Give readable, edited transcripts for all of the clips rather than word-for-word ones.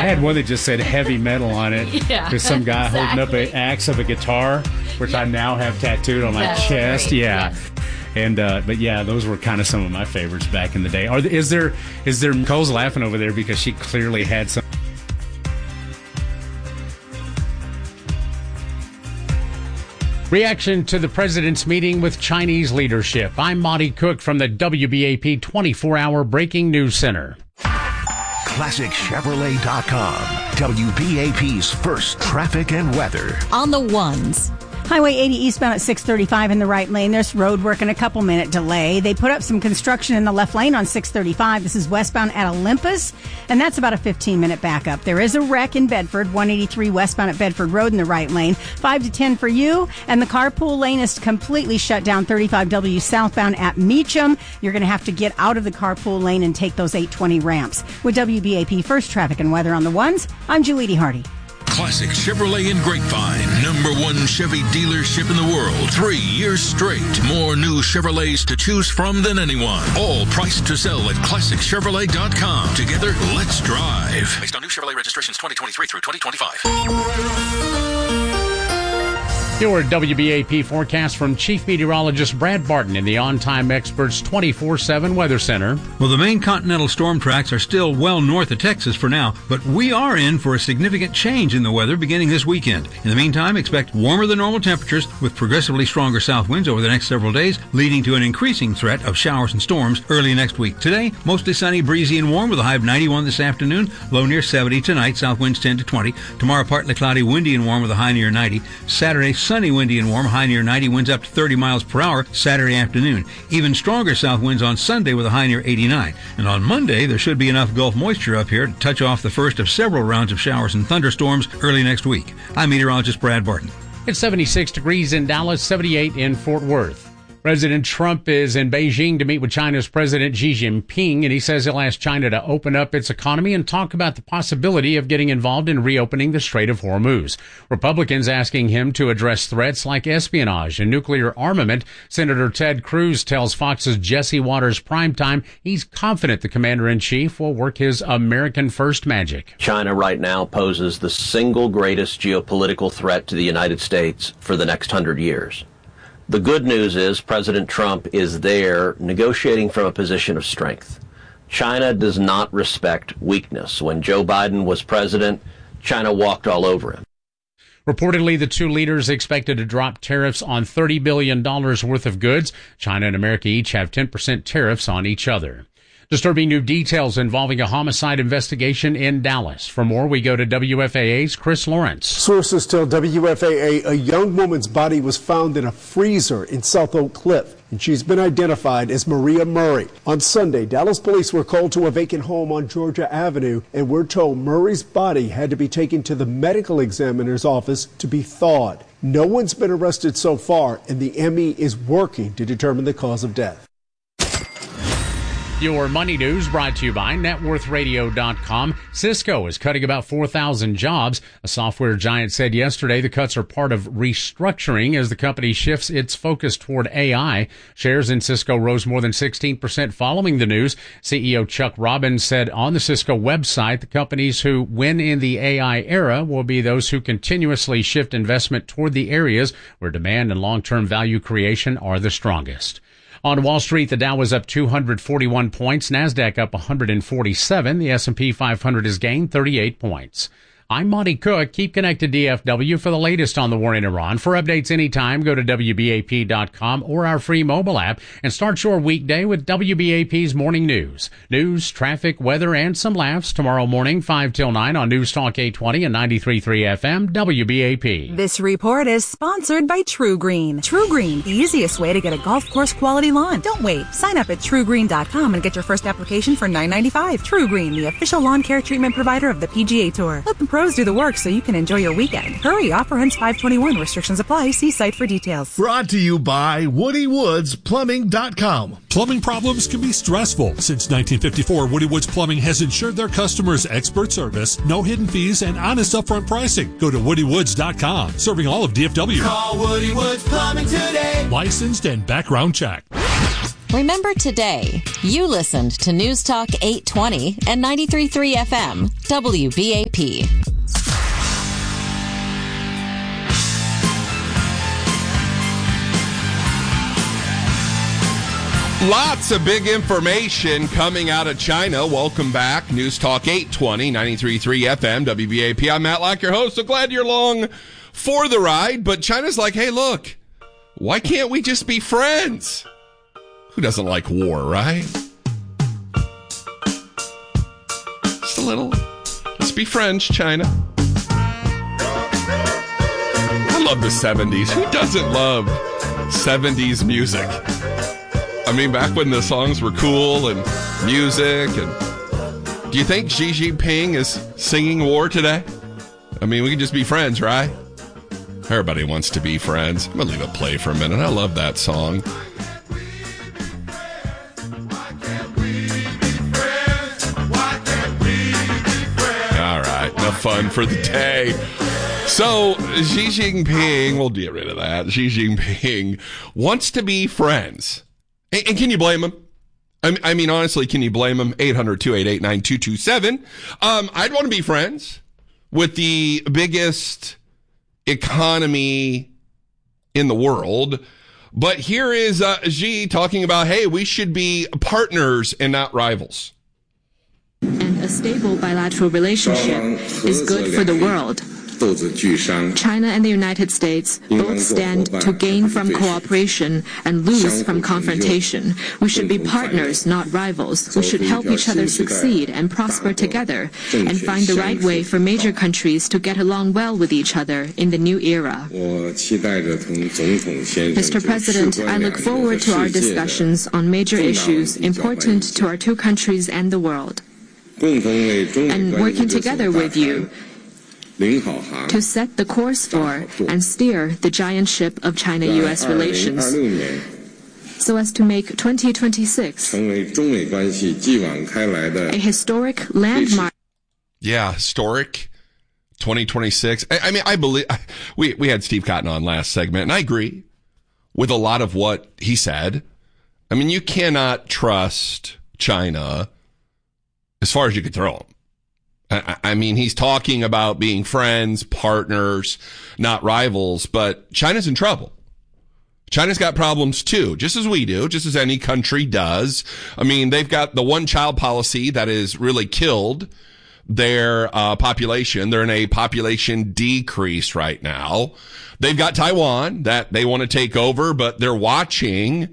had one that just said heavy metal on it. Yeah, there's some guy holding up an axe of a guitar, which I now have tattooed on my chest. Great. Yeah. Yes. And but yeah, those were kind of some of my favorites back in the day. Is there Nicole's laughing over there because she clearly had some. Reaction to the president's meeting with Chinese leadership. I'm Monty Cook from the WBAP 24-hour Breaking News Center. ClassicChevrolet.com. WBAP's first traffic and weather. On the ones. Highway 80 eastbound at 635 in the right lane. There's road work and a couple-minute delay. They put up some construction in the left lane on 635. This is westbound at Olympus, and that's about a 15-minute backup. There is a wreck in Bedford, 183 westbound at Bedford Road in the right lane. 5 to 10 for you, and the carpool lane is completely shut down, 35W southbound at Meacham. You're going to have to get out of the carpool lane and take those 820 ramps. With WBAP First Traffic and Weather on the ones, I'm Julie Hardy. Classic Chevrolet in Grapevine. #1 Chevy dealership in the world. 3 years straight. More new Chevrolets to choose from than anyone. All priced to sell at ClassicChevrolet.com. Together, let's drive. Based on new Chevrolet registrations 2023 through 2025. Your WBAP forecast from Chief Meteorologist Brad Barton in the On Time Experts 24/7 Weather Center. Well, the main continental storm tracks are still well north of Texas for now, but we are in for a significant change in the weather beginning this weekend. In the meantime, expect warmer than normal temperatures with progressively stronger south winds over the next several days, leading to an increasing threat of showers and storms early next week. Today, mostly sunny, breezy, and warm with a high of 91 this afternoon, low near 70 tonight, south winds 10 to 20. Tomorrow, partly cloudy, windy, and warm with a high near 90. Saturday, sunny, windy, and warm, high near 90, winds up to 30 miles per hour Saturday afternoon. Even stronger south winds on Sunday with a high near 89. And on Monday, there should be enough Gulf moisture up here to touch off the first of several rounds of showers and thunderstorms early next week. I'm meteorologist Brad Barton. It's 76 degrees in Dallas, 78 in Fort Worth. President Trump is in Beijing to meet with China's President Xi Jinping, and he says he'll ask China to open up its economy and talk about the possibility of getting involved in reopening the Strait of Hormuz. Republicans asking him to address threats like espionage and nuclear armament. Senator Ted Cruz tells Fox's Jesse Waters Primetime he's confident the commander-in-chief will work his American first magic. China right now poses the single greatest geopolitical threat to the United States for the next 100 years. The good news is President Trump is there negotiating from a position of strength. China does not respect weakness. When Joe Biden was president, China walked all over him. Reportedly, the two leaders expected to drop tariffs on $30 billion worth of goods. China and America each have 10% tariffs on each other. Disturbing new details involving a homicide investigation in Dallas. For more, we go to WFAA's Chris Lawrence. Sources tell WFAA a young woman's body was found in a freezer in South Oak Cliff, and she's been identified as Maria Murray. On Sunday, Dallas police were called to a vacant home on Georgia Avenue, and we're told Murray's body had to be taken to the medical examiner's office to be thawed. No one's been arrested so far, and the ME is working to determine the cause of death. Your money news brought to you by NetWorthRadio.com. Cisco is cutting about 4,000 jobs. A software giant said yesterday the cuts are part of restructuring as the company shifts its focus toward AI. Shares in Cisco rose more than 16% following the news. CEO Chuck Robbins said on the Cisco website the companies who win in the AI era will be those who continuously shift investment toward the areas where demand and long-term value creation are the strongest. On Wall Street, the Dow was up 241 points, NASDAQ up 147, the S&P 500 has gained 38 points. I'm Monty Cook. Keep connected to DFW for the latest on the war in Iran. For updates anytime, go to WBAP.com or our free mobile app and start your weekday with WBAP's Morning News. News, traffic, weather, and some laughs tomorrow morning, 5 till 9 on News Talk 820 and 93.3 FM, WBAP. This report is sponsored by True Green. True Green, the easiest way to get a golf course quality lawn. Don't wait. Sign up at TrueGreen.com and get your first application for $9.95. True Green, the official lawn care treatment provider of the PGA Tour. Let the pros do the work so you can enjoy your weekend. Hurry, offer ends 5/21. Restrictions apply. See site for details. Brought to you by WoodyWoodsPlumbing.com. Plumbing problems can be stressful. Since 1954, Woody Woods Plumbing has ensured their customers expert service, no hidden fees, and honest upfront pricing. Go to WoodyWoods.com. Serving all of DFW. Call Woody Woods Plumbing today. Licensed and background checked. Remember today, you listened to News Talk 820 and 93.3 FM, WBAP. Lots of big information coming out of China. Welcome back. News Talk 820, 93.3 FM, WBAP. I'm Matt Locke, your host. So glad you're along for the ride. But China's like, hey, look, why can't we just be friends? Who doesn't like war, right? Just a little. Let's be friends, China. I love the 70s. Who doesn't love 70s music? I mean, back when the songs were cool and music. And do you think Xi Jinping is singing war today? I mean, we can just be friends, right? Everybody wants to be friends. I'm going to leave it play for a minute. I love that song. All right, enough fun for the day. So, Xi Jinping, we'll get rid of that. Xi Jinping wants to be friends. And can you blame him? I mean, honestly, can you blame him? 800-288-9227. I'd want to be friends with the biggest economy in the world. But here is Xi talking about, hey, we should be partners and not rivals. And a stable bilateral relationship is good for the world. China and the United States both stand to gain from cooperation and lose from confrontation. We should be partners, not rivals. We should help each other succeed and prosper together and find the right way for major countries to get along well with each other in the new era. Mr. President, I look forward to our discussions on major issues important to our two countries and the world, and working together with you to set the course for and steer the giant ship of China-U.S. relations so as to make 2026 a historic landmark. Yeah, historic 2026. I mean, I believe we had Steve Cotton on last segment, and I agree with a lot of what he said. I mean, you cannot trust China as far as you could throw them. I mean, he's talking about being friends, partners, not rivals, but China's in trouble. China's got problems too, just as we do, just as any country does. I mean, they've got the one-child policy that has really killed their population. They're in a population decrease right now. They've got Taiwan that they want to take over, but they're watching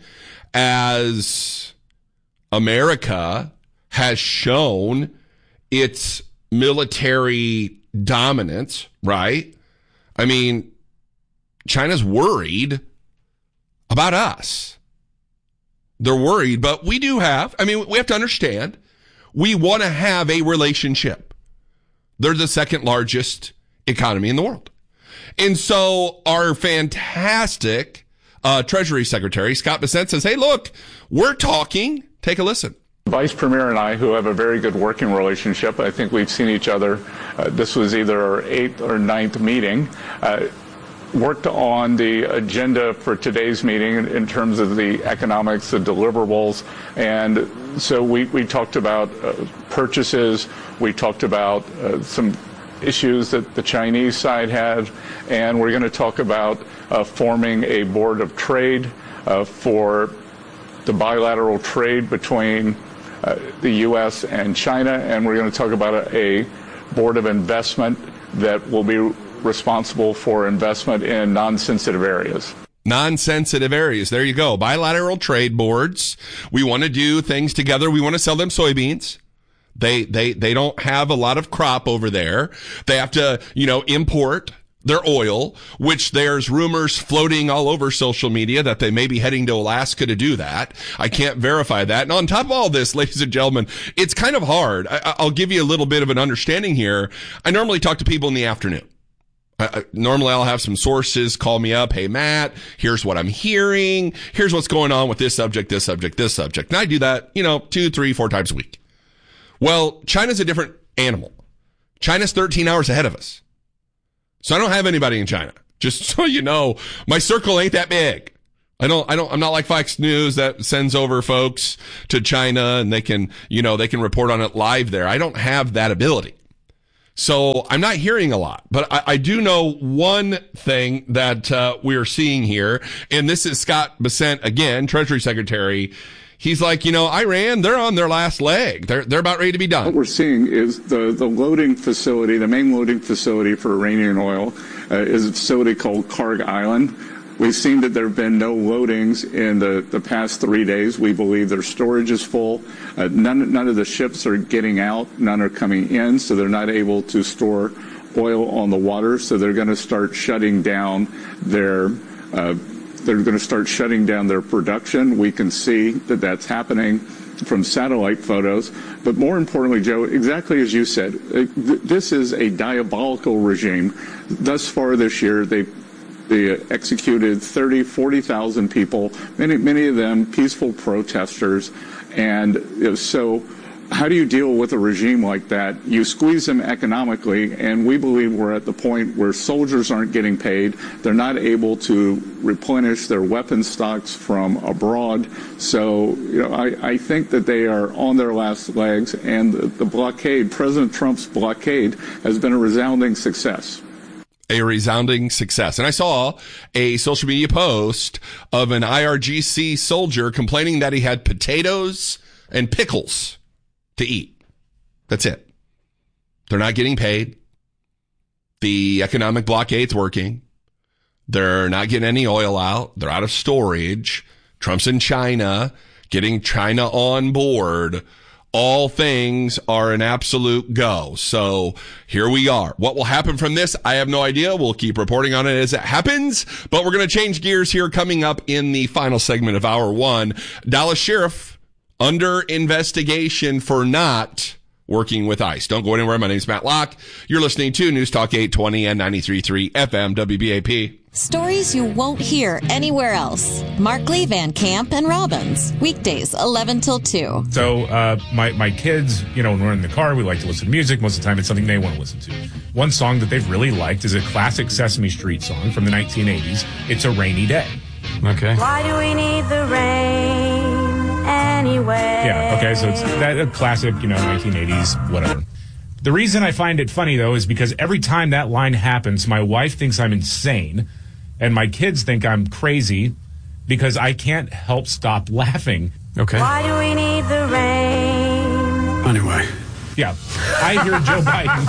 as America has shown its military dominance, right? I mean, China's worried about us. They're worried, but we have to understand, we want to have a relationship. They're the second largest economy in the world. And so our fantastic Treasury Secretary, Scott Bessent, says, hey, look, we're talking. Take a listen. Vice Premier and I, who have a very good working relationship, I think we've seen each other. This was either our 8th or 9th meeting. Worked on the agenda for today's meeting in terms of the economics, the deliverables. And so we talked about purchases. We talked about some issues that the Chinese side had. And we're going to talk about forming a board of trade for the bilateral trade between the U.S. and China, and we're going to talk about a board of investment that will be responsible for investment in non-sensitive areas. Non-sensitive areas. There you go. Bilateral trade boards. We want to do things together. We want to sell them soybeans. They don't have a lot of crop over there. They have to, import their oil, which there's rumors floating all over social media that they may be heading to Alaska to do that. I can't verify that. And on top of all this, ladies and gentlemen, it's kind of hard. I'll give you a little bit of an understanding here. I normally talk to people in the afternoon. Normally I'll have some sources call me up. Hey, Matt, here's what I'm hearing. Here's what's going on with this subject, this subject, this subject. And I do that, 2, 3, 4 times a week. Well, China's a different animal. China's 13 hours ahead of us. So I don't have anybody in China. Just so you know, my circle ain't that big. I'm not like Fox News that sends over folks to China and they can report on it live there. I don't have that ability. So I'm not hearing a lot, but I do know one thing that we're seeing here, and this is Scott Bessent again, Treasury Secretary. He's like, Iran, they're on their last leg. They're about ready to be done. What we're seeing is the loading facility, the main loading facility for Iranian oil, is a facility called Karg Island. We've seen that there have been no loadings in the past 3 days. We believe their storage is full. None of the ships are getting out. None are coming in, so they're not able to store oil on the water. So they're going to start shutting down their production. We can see that that's happening from satellite photos. But more importantly, Joe, exactly as you said, this is a diabolical regime. Thus far this year, they executed 40,000 people, many of them peaceful protesters. And so how do you deal with a regime like that? You squeeze them economically, and we believe we're at the point where soldiers aren't getting paid. They're not able to replenish their weapon stocks from abroad. So, I think that they are on their last legs, and the blockade, President Trump's blockade, has been a resounding success. A resounding success. And I saw a social media post of an IRGC soldier complaining that he had potatoes and pickles to eat. That's it. They're not getting paid. The economic blockade's working. They're not getting any oil out. They're out of storage. Trump's in China, getting China on board. All things are an absolute go. So here we are. What will happen from this? I have no idea. We'll keep reporting on it as it happens, but we're going to change gears here coming up in the final segment of Hour 1. Dallas Sheriff under investigation for not working with ICE. Don't go anywhere. My name's Matt Locke. You're listening to News Talk 820 and 93.3 FM WBAP. Stories you won't hear anywhere else. Markley, Van Camp, and Robbins. Weekdays, 11 till 2. So my kids, when we're in the car, we like to listen to music. Most of the time, it's something they want to listen to. One song that they've really liked is a classic Sesame Street song from the 1980s. It's A Rainy Day. Okay. Why do we need the rain anyway? Yeah, okay, so it's a classic, 1980s, whatever. The reason I find it funny, though, is because every time that line happens, my wife thinks I'm insane, and my kids think I'm crazy because I can't help stop laughing. Okay. Why do we need the rain? Anyway. Yeah. I hear Joe Biden.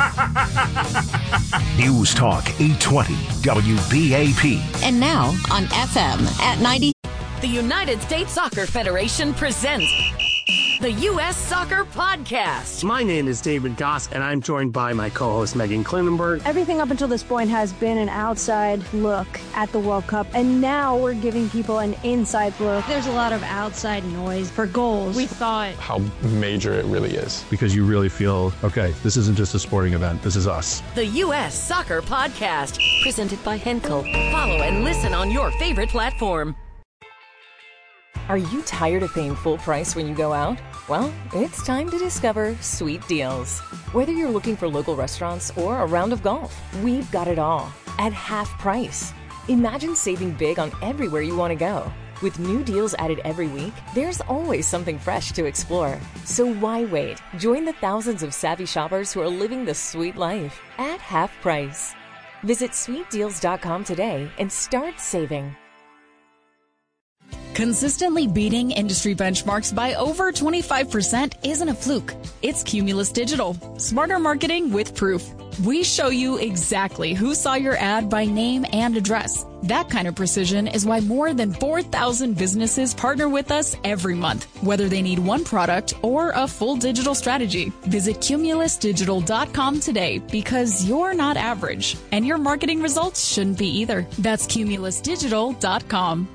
News Talk 820 WBAP. And now on FM at 90. The United States Soccer Federation presents the U.S. Soccer Podcast. My name is David Goss, and I'm joined by my co-host Megan Klinenberg. Everything up until this point has been an outside look at the World Cup, and now we're giving people an inside look. There's a lot of outside noise for goals. We thought how major it really is. Because you really feel, okay, this isn't just a sporting event, this is us. The U.S. Soccer Podcast, presented by Henkel. Follow and listen on your favorite platform. Are you tired of paying full price when you go out? Well, it's time to discover Sweet Deals. Whether you're looking for local restaurants or a round of golf, we've got it all at half price. Imagine saving big on everywhere you want to go. With new deals added every week, there's always something fresh to explore. So why wait? Join the thousands of savvy shoppers who are living the sweet life at half price. Visit sweetdeals.com today and start saving. Consistently beating industry benchmarks by over 25% isn't a fluke. It's Cumulus Digital. Smarter marketing with proof. We show you exactly who saw your ad by name and address. That kind of precision is why more than 4,000 businesses partner with us every month, whether they need one product or a full digital strategy. Visit cumulusdigital.com today because you're not average, and your marketing results shouldn't be either. That's cumulusdigital.com.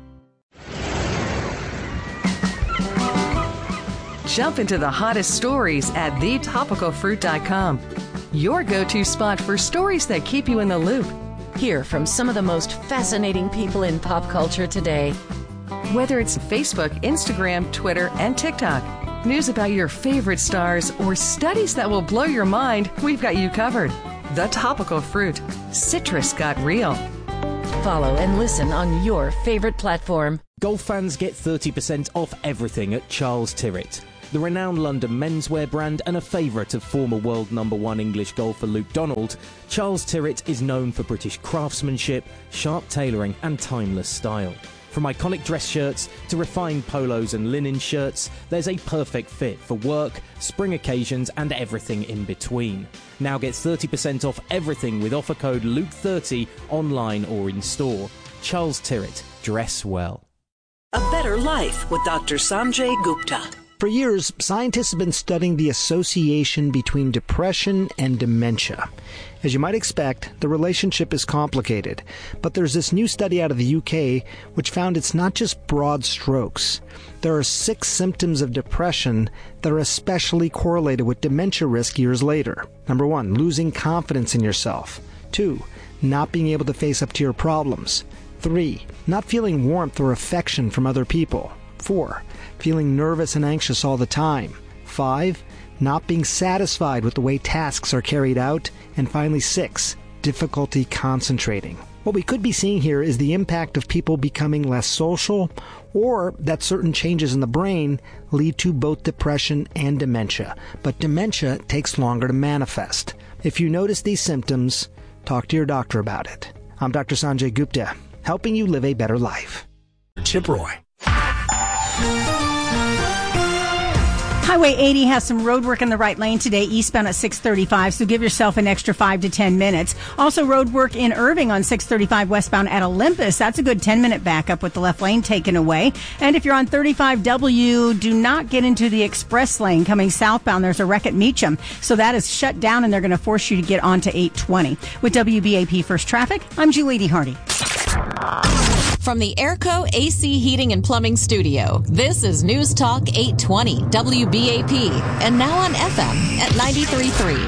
Jump into the hottest stories at thetopicalfruit.com. Your go-to spot for stories that keep you in the loop. Hear from some of the most fascinating people in pop culture today. Whether it's Facebook, Instagram, Twitter, and TikTok, news about your favorite stars, or studies that will blow your mind, we've got you covered. The Topical Fruit. Citrus got real. follow and listen on your favorite platform. Golf fans get 30% off everything at Charles Tyrrett. The renowned London menswear brand and a favourite of former world #1 English golfer Luke Donald, Charles Tyrrett is known for British craftsmanship, sharp tailoring and timeless style. From iconic dress shirts to refined polos and linen shirts, there's a perfect fit for work, spring occasions and everything in between. Now get 30% off everything with offer code LUKE30 online or in store. Charles Tyrrett, dress well. A Better Life with Dr. Sanjay Gupta. For years, scientists have been studying the association between depression and dementia. As you might expect, the relationship is complicated, but there's this new study out of the UK which found it's not just broad strokes. There are 6 symptoms of depression that are especially correlated with dementia risk years later. Number 1, losing confidence in yourself. 2, not being able to face up to your problems. 3, not feeling warmth or affection from other people. 4, feeling nervous and anxious all the time. 5, not being satisfied with the way tasks are carried out. And finally 6, difficulty concentrating. What we could be seeing here is the impact of people becoming less social, or that certain changes in the brain lead to both depression and dementia. But dementia takes longer to manifest. If you notice these symptoms, talk to your doctor about it. I'm Dr. Sanjay Gupta, helping you live a better life. Chip Roy. Highway 80 has some road work in the right lane today, eastbound at 635, so give yourself an extra 5 to 10 minutes. Also, road work in Irving on 635 westbound at Olympus. That's a good 10-minute backup with the left lane taken away. And if you're on 35W, do not get into the express lane coming southbound. There's a wreck at Meacham, so that is shut down, and they're going to force you to get onto 820. With WBAP First Traffic, I'm Julie Hardy. From the Airco AC Heating and Plumbing Studio, this is News Talk 820 WBAP, and now on FM at 93.3.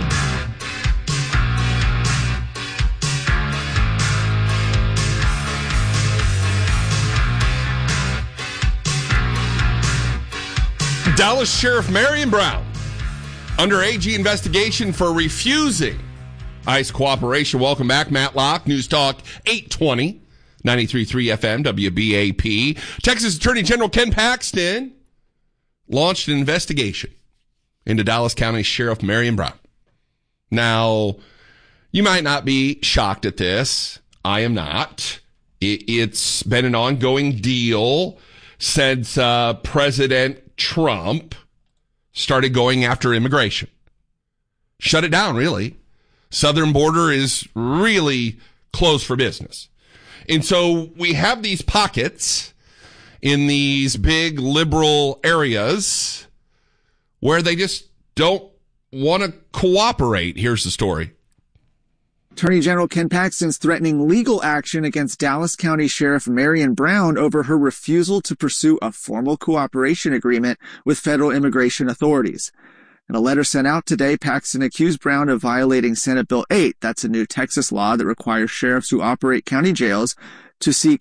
Dallas Sheriff Marion Brown under AG investigation for refusing ICE cooperation. Welcome back, Matt Locke, News Talk 820. 93.3 FM, WBAP. Texas Attorney General Ken Paxton launched an investigation into Dallas County Sheriff Marion Brown. Now, you might not be shocked at this. I am not. It's been an ongoing deal since President Trump started going after immigration. Shut it down, really. Southern border is really closed for business. And so we have these pockets in these big liberal areas where they just don't want to cooperate. Here's the story. Attorney General Ken Paxton's threatening legal action against Dallas County Sheriff Marion Brown over her refusal to pursue a formal cooperation agreement with federal immigration authorities. In a letter sent out today, Paxton accused Brown of violating Senate Bill 8. That's a new Texas law that requires sheriffs who operate county jails to seek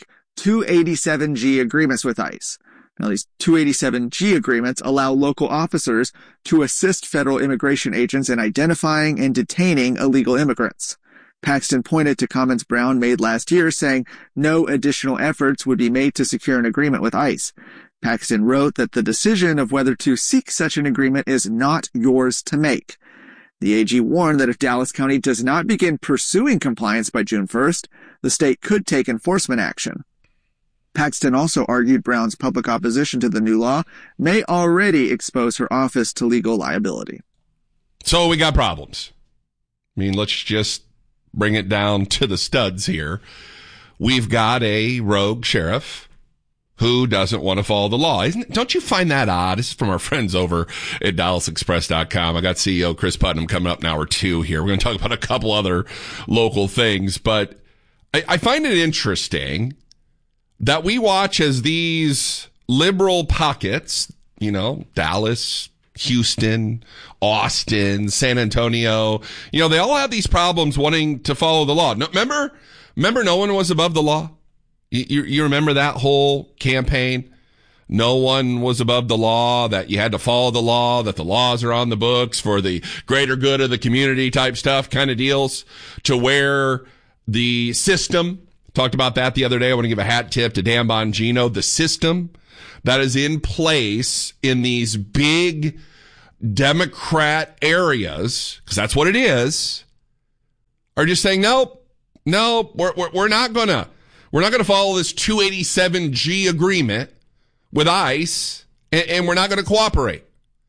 287G agreements with ICE. Now, these 287G agreements allow local officers to assist federal immigration agents in identifying and detaining illegal immigrants. Paxton pointed to comments Brown made last year saying no additional efforts would be made to secure an agreement with ICE. Paxton wrote that the decision of whether to seek such an agreement is not yours to make. The AG warned that if Dallas County does not begin pursuing compliance by June 1st, the state could take enforcement action. Paxton also argued Brown's public opposition to the new law may already expose her office to legal liability. So we got problems. I mean, let's just bring it down to the studs here. We've got a rogue sheriff who doesn't want to follow the law. Don't you find that odd? This is from our friends over at DallasExpress.com. I got CEO Chris Putnam coming up in hour 2 here. We're going to talk about a couple other local things, but I find it interesting that we watch as these liberal pockets, you know, Dallas, Houston, Austin, San Antonio, you know, they all have these problems wanting to follow the law. No, remember no one was above the law? You remember that whole campaign? No one was above the law, that you had to follow the law, that the laws are on the books for the greater good of the community type stuff kind of deals, to where the system Talked about that the other day. I want to give a hat tip to Dan Bongino. The system that is in place in these big Democrat areas, because that's what it is, are just saying, nope, we're not gonna follow this 287G agreement with ICE, and we're not gonna cooperate.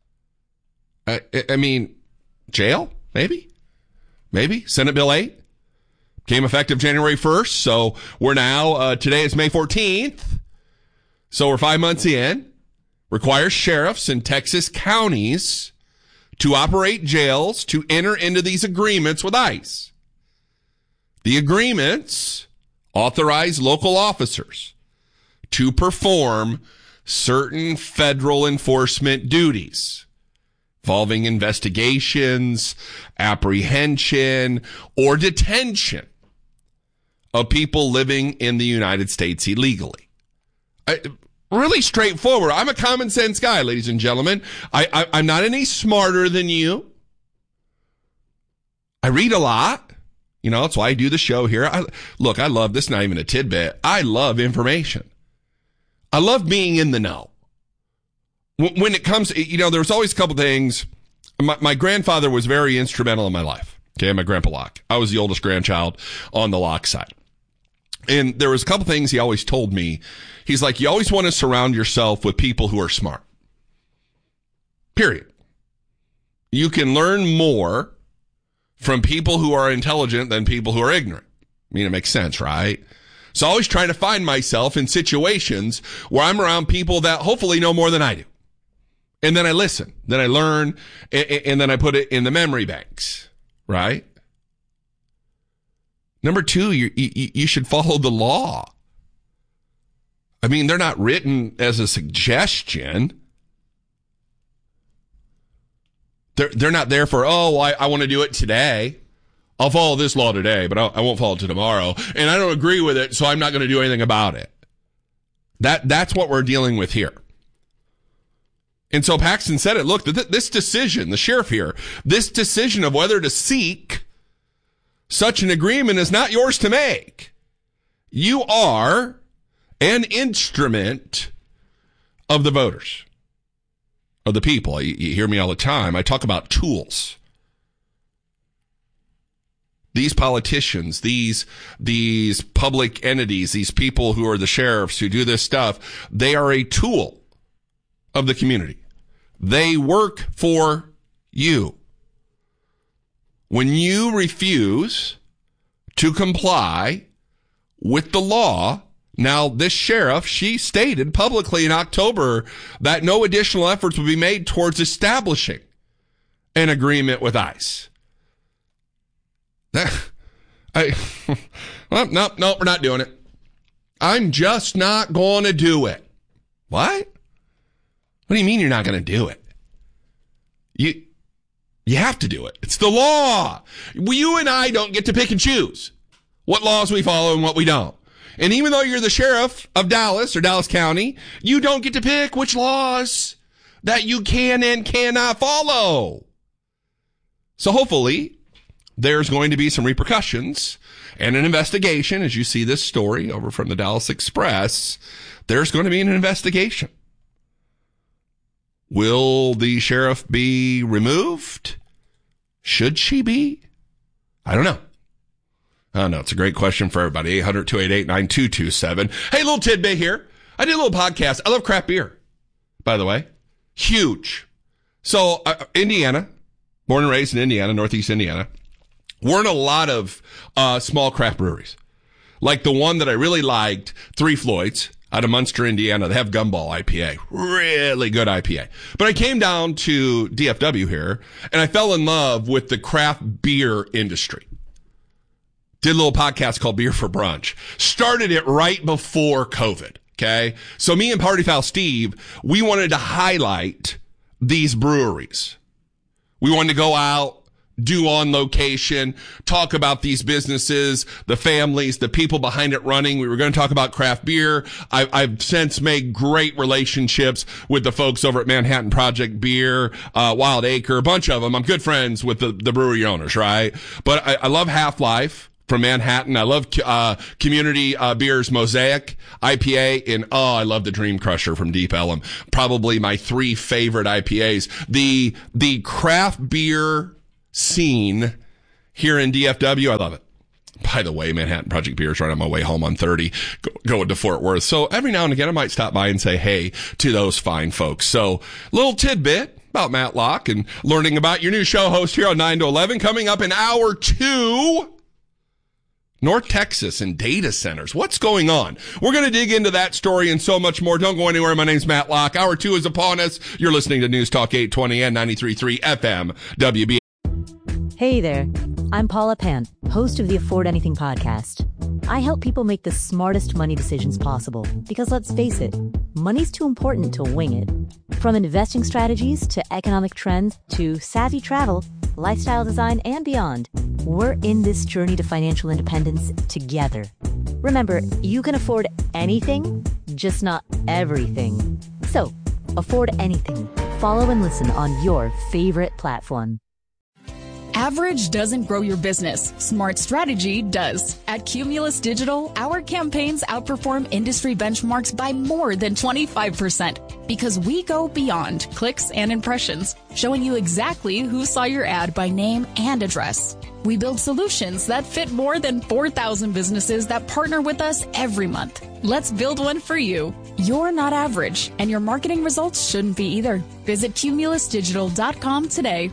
I mean, jail, maybe. Senate Bill 8 became effective January 1st, so we're now, today is May 14th, so we're 5 months in. Requires sheriffs in Texas counties to operate jails to enter into these agreements with ICE. The agreements authorize local officers to perform certain federal enforcement duties involving investigations, apprehension, or detention of people living in the United States illegally. Really straightforward. I'm a common sense guy, ladies and gentlemen. I'm not any smarter than you. I read a lot. You know, that's why I do the show here. I love this, not even a tidbit. I love information. I love being in the know. When it comes, there's always a couple things. My grandfather was very instrumental in my life. Okay, my grandpa Locke. I was the oldest grandchild on the Locke side. And there was a couple things he always told me. He's like, you always want to surround yourself with people who are smart. Period. You can learn more from people who are intelligent than people who are ignorant. I mean, it makes sense, right? So I always try to find myself in situations where I'm around people that hopefully know more than I do. And then I listen, then I learn, and then I put it in the memory banks, right? Number two, you should follow the law. I mean, they're not written as a suggestion. They're not there for, I want to do it today. I'll follow this law today, but I won't follow it to tomorrow. And I don't agree with it, so I'm not going to do anything about it. That's what we're dealing with here. And so Paxton said it. Look, this decision, the sheriff here, this decision of whether to seek such an agreement is not yours to make. You are an instrument of the voters, of the people. You hear me all the time. I talk about tools. These politicians, these public entities, these people who are the sheriffs who do this stuff, they are a tool of the community. They work for you. When you refuse to comply with the law, now this sheriff, she stated publicly in October that no additional efforts would be made towards establishing an agreement with ICE. No, we're not doing it. I'm just not going to do it. What? What do you mean you're not going to do it? You have to do it. It's the law. You and I don't get to pick and choose what laws we follow and what we don't. And even though you're the sheriff of Dallas or Dallas County, you don't get to pick which laws that you can and cannot follow. So hopefully there's going to be some repercussions and an investigation. As you see this story over from the Dallas Express, there's going to be an investigation. Will the sheriff be removed? Should she be? I don't know. It's a great question for everybody. 800-288-9227. Hey, little tidbit here. I did a little podcast. I love craft beer, by the way. Huge. So, Indiana, born and raised in Indiana, Northeast Indiana, weren't a lot of small craft breweries. Like the one that I really liked, Three Floyds, out of Munster, Indiana. They have Gumball IPA. Really good IPA. But I came down to DFW here, and I fell in love with the craft beer industry. Did a little podcast called Beer for Brunch. Started it right before COVID, okay? So me and Party Foul Steve, we wanted to highlight these breweries. We wanted to go out, do on location, talk about these businesses, the families, the people behind it running. We were going to talk about craft beer. I've since made great relationships with the folks over at Manhattan Project Beer, Wild Acre, a bunch of them. I'm good friends with the brewery owners, right? But I love Half-Life. from Manhattan. I love Community Beers Mosaic IPA, and I love the Dream Crusher from Deep Ellum. Probably my 3 favorite IPAs. The craft beer scene here in DFW, I love it. By the way, Manhattan Project Beer is right on my way home on 30, going to Fort Worth. So every now and again, I might stop by and say hey to those fine folks. So little tidbit about Matt Locke and learning about your new show host here on 9 to 11. Coming up in hour 2, North Texas and data centers. What's going on? We're going to dig into that story and so much more. Don't go anywhere. My name's Matt Locke. Hour 2 is upon us. You're listening to News Talk 820 and 93.3 FM WB. Hey there. I'm Paula Pan, host of the Afford Anything podcast. I help people make the smartest money decisions possible because, let's face it, money's too important to wing it. From investing strategies to economic trends to savvy travel, lifestyle design, and beyond, we're in this journey to financial independence together. Remember, you can afford anything, just not everything. So, afford anything. Follow and listen on your favorite platform. Average doesn't grow your business. Smart strategy does. At Cumulus Digital, our campaigns outperform industry benchmarks by more than 25% because we go beyond clicks and impressions, showing you exactly who saw your ad by name and address. We build solutions that fit more than 4,000 businesses that partner with us every month. Let's build one for you. You're not average, and your marketing results shouldn't be either. Visit cumulusdigital.com today.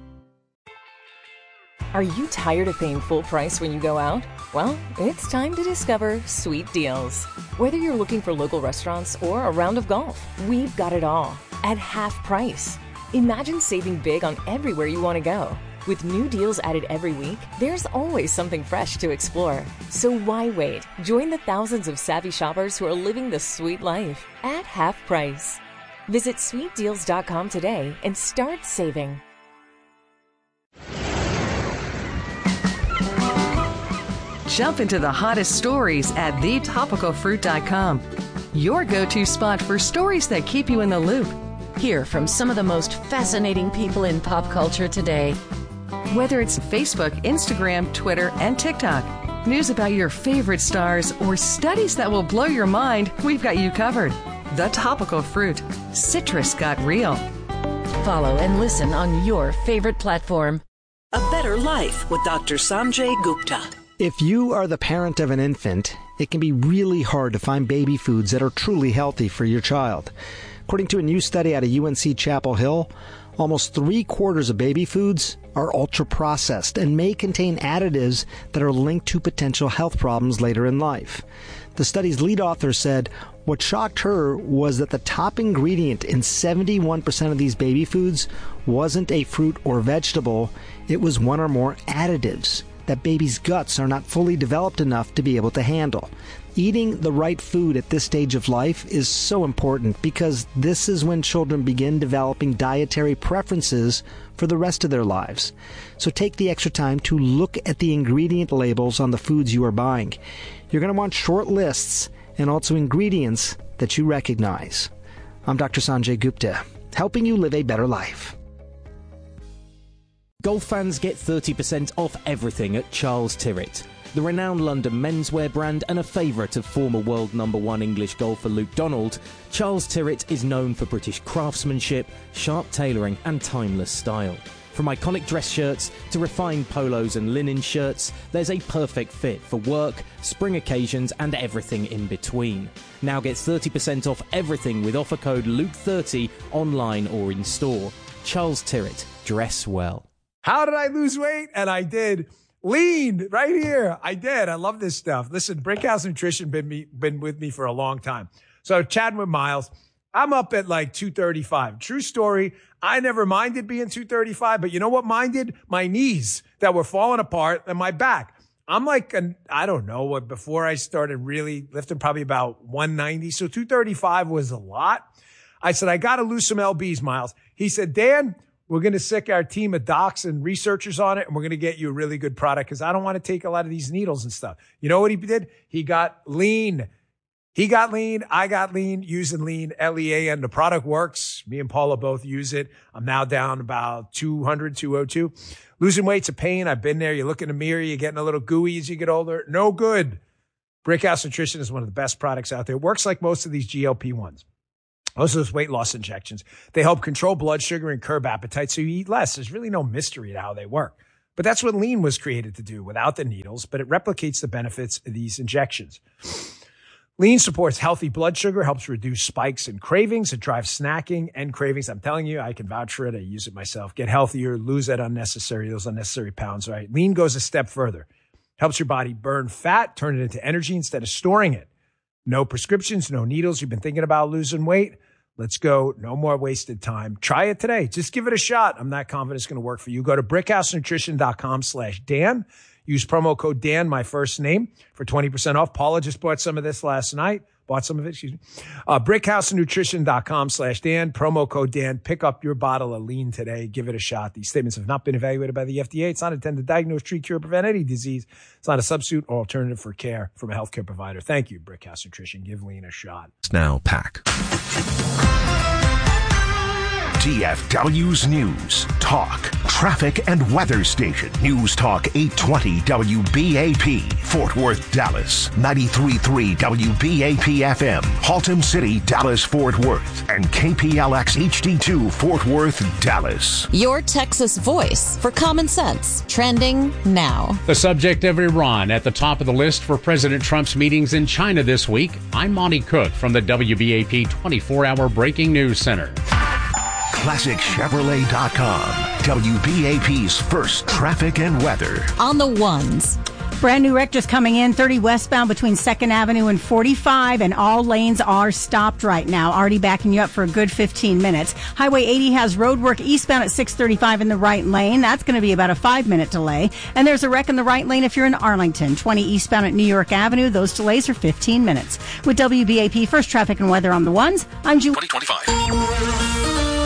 Are you tired of paying full price when you go out? Well, it's time to discover Sweet Deals. Whether you're looking for local restaurants or a round of golf, we've got it all at half price. Imagine saving big on everywhere you want to go. With new deals added every week, there's always something fresh to explore. So why wait? Join the thousands of savvy shoppers who are living the sweet life at half price. Visit sweetdeals.com today and start saving. Jump into the hottest stories at thetopicalfruit.com. Your go-to spot for stories that keep you in the loop. Hear from some of the most fascinating people in pop culture today. Whether it's Facebook, Instagram, Twitter, and TikTok, news about your favorite stars, or studies that will blow your mind, we've got you covered. The Topical Fruit. Citrus got real. Follow and listen on your favorite platform. A Better Life with Dr. Sanjay Gupta. If you are the parent of an infant, it can be really hard to find baby foods that are truly healthy for your child. According to a new study out of UNC Chapel Hill, almost 3/4 of baby foods are ultra-processed and may contain additives that are linked to potential health problems later in life. The study's lead author said what shocked her was that the top ingredient in 71% of these baby foods wasn't a fruit or vegetable, it was one or more additives that babies' guts are not fully developed enough to be able to handle. Eating the right food at this stage of life is so important because this is when children begin developing dietary preferences for the rest of their lives. So take the extra time to look at the ingredient labels on the foods you are buying. You're going to want short lists and also ingredients that you recognize. I'm Dr. Sanjay Gupta, helping you live a better life. Golf fans get 30% off everything at Charles Tyrwhitt. The renowned London menswear brand and a favourite of former world #1 English golfer Luke Donald, Charles Tyrwhitt is known for British craftsmanship, sharp tailoring and timeless style. From iconic dress shirts to refined polos and linen shirts, there's a perfect fit for work, spring occasions and everything in between. Now get 30% off everything with offer code Luke30 online or in store. Charles Tyrwhitt, dress well. How did I lose weight? And I did. Lean right here. I did. I love this stuff. Listen, Brickhouse Nutrition been with me for a long time. So chatting with Miles, I'm up at like 235. True story. I never minded being 235, but you know what minded? My knees that were falling apart and my back. I'm like, I don't know what, before I started really lifting, probably about 190. So 235 was a lot. I said, I got to lose some lbs, Miles. He said, Dan, we're going to sick our team of docs and researchers on it, and we're going to get you a really good product because I don't want to take a lot of these needles and stuff. You know what he did? He got lean. He got lean. I got lean using lean, Lean. The product works. Me and Paula both use it. I'm now down about 202. Losing weight's a pain. I've been there. You look in the mirror, you're getting a little gooey as you get older. No good. Brickhouse Nutrition is one of the best products out there. It works like most of these GLP-1s. Most of those weight loss injections. They help control blood sugar and curb appetite so you eat less. There's really no mystery to how they work. But that's what lean was created to do without the needles, but it replicates the benefits of these injections. Lean supports healthy blood sugar, helps reduce spikes and cravings. It drives snacking and cravings. I'm telling you, I can vouch for it. I use it myself. Get healthier, lose those unnecessary pounds, right? Lean goes a step further. Helps your body burn fat, turn it into energy instead of storing it. No prescriptions, no needles. You've been thinking about losing weight? Let's go. No more wasted time. Try it today. Just give it a shot. I'm not confident it's going to work for you. Go to brickhousenutrition.com/Dan. Use promo code Dan, my first name, for 20% off. Paula just bought some of this last night. brickhousenutrition.com/Dan. Promo code Dan. Pick up your bottle of lean today. Give it a shot. These statements have not been evaluated by the FDA. It's not intended to diagnose, treat, cure, prevent any disease. It's not a substitute or alternative for care from a healthcare provider. Thank you, Brickhouse Nutrition. Give lean a shot. Now pack. DFW's News, Talk, Traffic and Weather Station. News Talk 820 WBAP, Fort Worth, Dallas. 93.3 WBAP FM, Haltom City, Dallas, Fort Worth. And KPLX HD2, Fort Worth, Dallas. Your Texas voice for common sense. Trending now. The subject of Iran at the top of the list for President Trump's meetings in China this week. I'm Monty Cook from the WBAP 24-hour Breaking News Center. ClassicChevrolet.com. WBAP's first traffic and weather. On the ones. Brand new wreck just coming in, 30 westbound between 2nd Avenue and 45, and all lanes are stopped right now. Already backing you up for a good 15 minutes. Highway 80 has road work eastbound at 635 in the right lane. That's going to be about a 5-minute delay. And there's a wreck in the right lane if you're in Arlington. 20 eastbound at New York Avenue. Those delays are 15 minutes. With WBAP First Traffic and Weather on the ones, I'm Julie. 2025.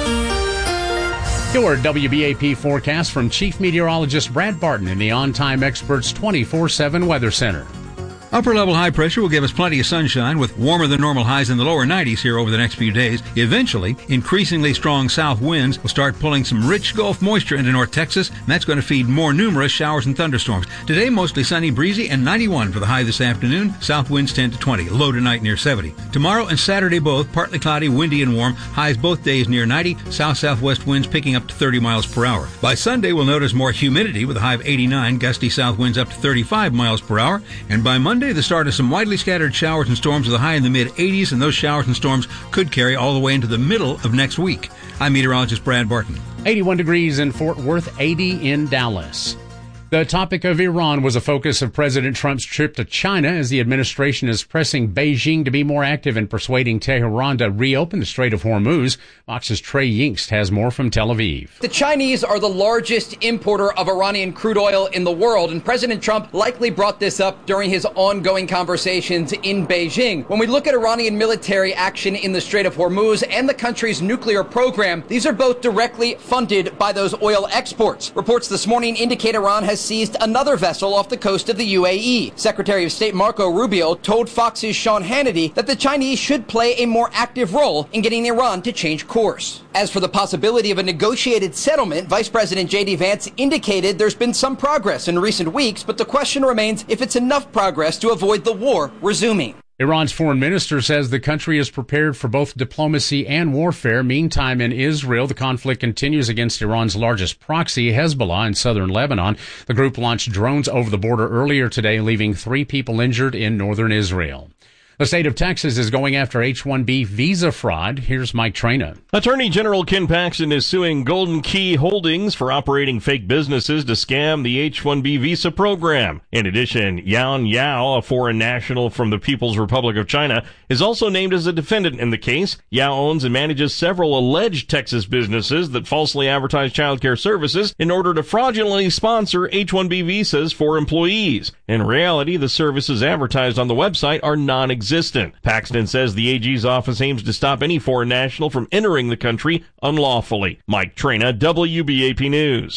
Your WBAP forecast from Chief Meteorologist Brad Barton in the On Time Experts 24/7 Weather Center. Upper-level high pressure will give us plenty of sunshine with warmer than normal highs in the lower 90s here over the next few days. Eventually, increasingly strong south winds will start pulling some rich Gulf moisture into North Texas, and that's going to feed more numerous showers and thunderstorms. Today, mostly sunny, breezy, and 91 for the high this afternoon. South winds 10 to 20, low tonight near 70. Tomorrow and Saturday both, partly cloudy, windy, and warm. Highs both days near 90, south-southwest winds picking up to 30 miles per hour. By Sunday, we'll notice more humidity with a high of 89, gusty south winds up to 35 miles per hour. And by Monday, the start of some widely scattered showers and storms with a high in the mid-80s, and those showers and storms could carry all the way into the middle of next week. I'm meteorologist Brad Barton. 81 degrees in Fort Worth, 80 in Dallas. The topic of Iran was a focus of President Trump's trip to China as the administration is pressing Beijing to be more active in persuading Tehran to reopen the Strait of Hormuz. Fox's Trey Yingst has more from Tel Aviv. The Chinese are the largest importer of Iranian crude oil in the world, and President Trump likely brought this up during his ongoing conversations in Beijing. When we look at Iranian military action in the Strait of Hormuz and the country's nuclear program, these are both directly funded by those oil exports. Reports this morning indicate Iran has seized another vessel off the coast of the UAE. Secretary of State Marco Rubio told Fox's Sean Hannity that the Chinese should play a more active role in getting Iran to change course. As for the possibility of a negotiated settlement, Vice President J.D. Vance indicated there's been some progress in recent weeks, but the question remains if it's enough progress to avoid the war resuming. Iran's foreign minister says the country is prepared for both diplomacy and warfare. Meantime, in Israel, the conflict continues against Iran's largest proxy, Hezbollah, in southern Lebanon. The group launched drones over the border earlier today, leaving 3 people injured in northern Israel. The state of Texas is going after H-1B visa fraud. Here's Mike Traina. Attorney General Ken Paxton is suing Golden Key Holdings for operating fake businesses to scam the H-1B visa program. In addition, Yan Yao, a foreign national from the People's Republic of China, is also named as a defendant in the case. Yao owns and manages several alleged Texas businesses that falsely advertise child care services in order to fraudulently sponsor H-1B visas for employees. In reality, the services advertised on the website are non-existent. Paxton says the AG's office aims to stop any foreign national from entering the country unlawfully. Mike Traina, WBAP News.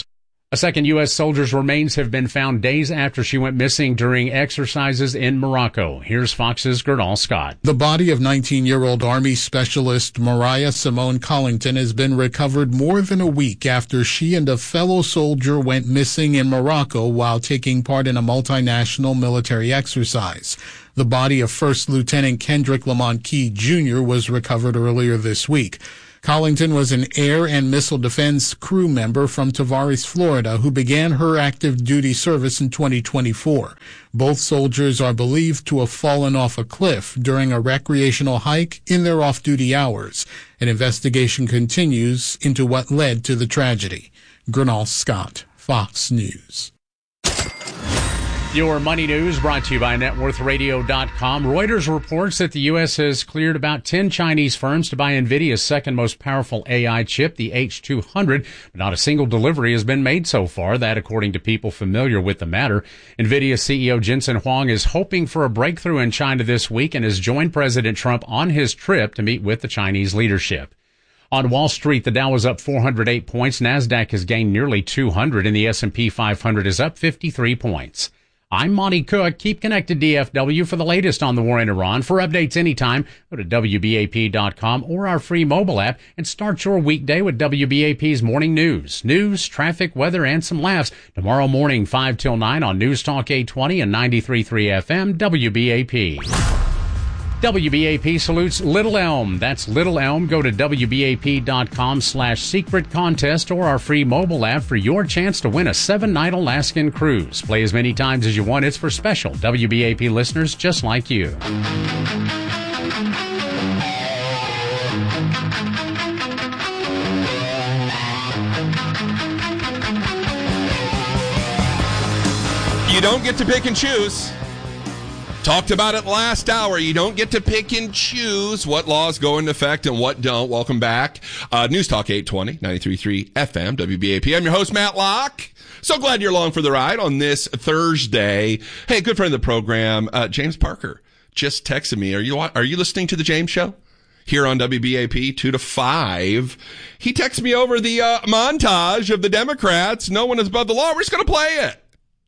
A second U.S. soldier's remains have been found days after she went missing during exercises in Morocco. Here's Fox's Gernal Scott. The body of 19-year-old Army Specialist Mariah Simone Collington has been recovered more than a week after she and a fellow soldier went missing in Morocco while taking part in a multinational military exercise. The body of First Lieutenant Kendrick Lamont Key Jr. was recovered earlier this week. Collington was an air and missile defense crew member from Tavares, Florida, who began her active duty service in 2024. Both soldiers are believed to have fallen off a cliff during a recreational hike in their off-duty hours. An investigation continues into what led to the tragedy. Gernal Scott, Fox News. Your money news brought to you by NetWorthRadio.com. Reuters reports that the U.S. has cleared about 10 Chinese firms to buy NVIDIA's second most powerful AI chip, the H200, but not a single delivery has been made so far. That, according to people familiar with the matter. NVIDIA CEO Jensen Huang is hoping for a breakthrough in China this week and has joined President Trump on his trip to meet with the Chinese leadership. On Wall Street, the Dow was up 408 points. NASDAQ has gained nearly 200, and the S&P 500 is up 53 points. I'm Monty Cook. Keep connected, DFW, for the latest on the war in Iran. For updates anytime, go to WBAP.com or our free mobile app and start your weekday with WBAP's morning news. News, traffic, weather, and some laughs. Tomorrow morning, 5 till 9 on News Talk 820 and 93.3 FM, WBAP. WBAP salutes Little Elm. That's Little Elm. Go to WBAP.com/secret contest or our free mobile app for your chance to win a 7-night Alaskan cruise. Play as many times as you want. It's for special WBAP listeners just like you. You don't get to pick and choose. Talked about it last hour. You don't get to pick and choose what laws go into effect and what don't. Welcome back. News Talk 820, 93.3 FM, WBAP. I'm your host, Matt Locke. So glad you're along for the ride on this Thursday. Hey, good friend of the program, James Parker, just texted me. Are you listening to the James Show? Here on WBAP 2 to 5. He texted me over the montage of the Democrats. No one is above the law. We're just going to play it.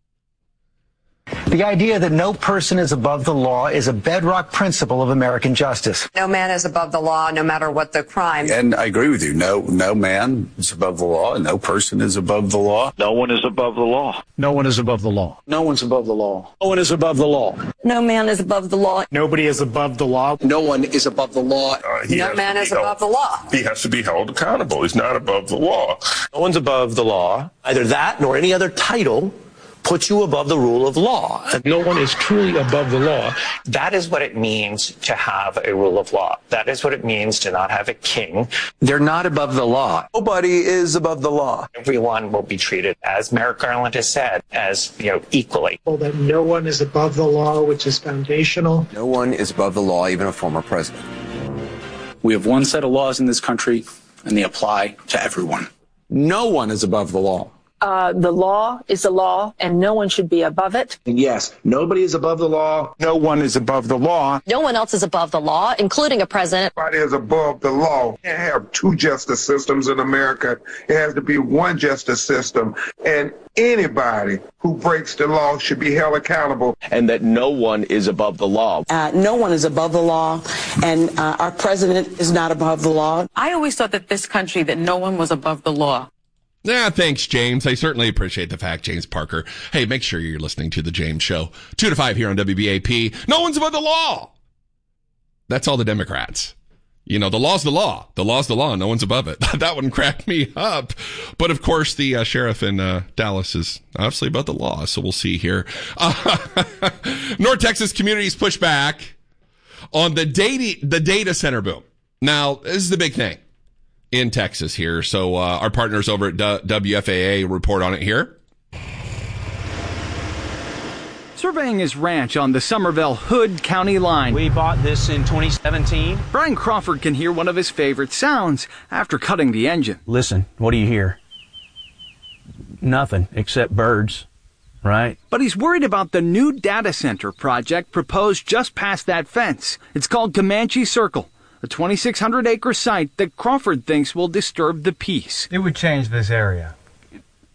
The idea that no person is above the law is a bedrock principle of American justice. No man is above the law, no matter what the crime. And I agree with you. No man is above the law, and no person is above the law. No one is above the law. No one is above the law. No one's above the law. No one is above the law. No man is above the law. Nobody is above the law. No one is above the law. No man is above the law. He has to be held accountable. He's not above the law. No one's above the law. Either that nor any other title puts you above the rule of law. No one is truly above the law. That is what it means to have a rule of law. That is what it means to not have a king. They're not above the law. Nobody is above the law. Everyone will be treated, as Merrick Garland has said, as, equally. Well, that no one is above the law, which is foundational. No one is above the law, even a former president. We have one set of laws in this country, and they apply to everyone. No one is above the law. The law is the law, and no one should be above it. Yes, nobody is above the law. No one is above the law. No one else is above the law, including a president. Nobody is above the law. You can't have two justice systems in America. It has to be one justice system. And anybody who breaks the law should be held accountable. And that no one is above the law. No one is above the law, and our president is not above the law. I always thought that this country, that no one was above the law. Yeah, thanks, James. I certainly appreciate the fact, James Parker. Hey, make sure you're listening to the James Show. 2 to 5 here on WBAP. No one's above the law. That's all the Democrats. The law's the law. The law's the law. No one's above it. That one cracked me up. But of course, the sheriff in Dallas is obviously above the law. So we'll see here. North Texas communities push back on the data center boom. Now, this is the big thing in Texas here. So our partners over at WFAA report on it here. Surveying his ranch on the Somerville-Hood County line. We bought this in 2017. Brian Crawford can hear one of his favorite sounds after cutting the engine. Listen, what do you hear? Nothing except birds, right? But he's worried about the new data center project proposed just past that fence. It's called Comanche Circle, a 2,600-acre site that Crawford thinks will disturb the peace. It would change this area.